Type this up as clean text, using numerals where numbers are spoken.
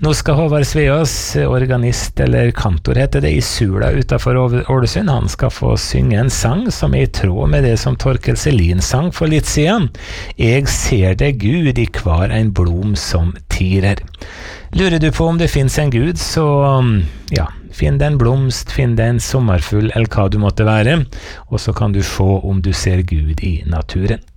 Nå skal Håvard Sveås, organist eller kantor heter det, i Sula utenfor Ålesund. Han skal få synge en sang som er i tråd med det som Torkel Selin sang for litt siden. «Jeg ser deg Gud i hver en blom som tirer». Lurer du på om det finnes en Gud, så ja, finn deg en blomst, finn deg en sommerfugl eller hva du måtte være, og så kan du se om du ser Gud i naturen.